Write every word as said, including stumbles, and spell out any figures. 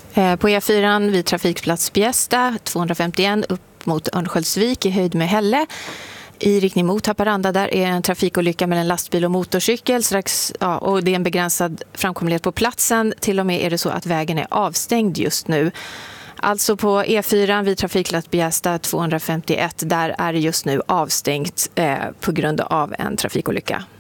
På E fyra vid trafikplats Bjästa tvåhundrafemtioett upp mot Örnsköldsvik i höjd med Hälle. I riktning mot Haparanda där är en trafikolycka med en lastbil och motorcykel. Strax, ja, och det är en begränsad framkomlighet på platsen. Till och med är det så att vägen är avstängd just nu. Alltså på E fyra vid trafikplats Bjästa tvåhundrafemtioett, där är det just nu avstängt eh, på grund av en trafikolycka.